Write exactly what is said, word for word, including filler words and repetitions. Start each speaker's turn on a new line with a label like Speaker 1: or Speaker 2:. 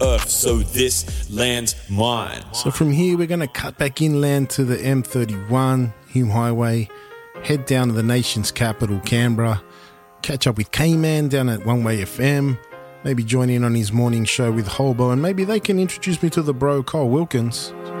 Speaker 1: earth, so this land's mine.
Speaker 2: So from here, we're going to cut back inland to the M thirty-one, Hume Highway, head down to the nation's capital, Canberra, catch up with K-Man down at One Way F M, maybe join in on his morning show with Holbo, and maybe they can introduce me to the bro, Cole Wilkins.